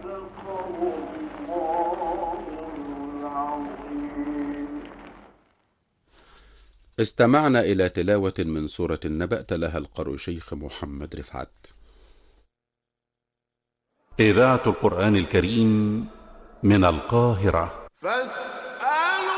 استمعنا إلى تلاوة من سورة النبأ تلاها القارئ شيخ محمد رفعت. إذاعة القرآن الكريم من القاهرة.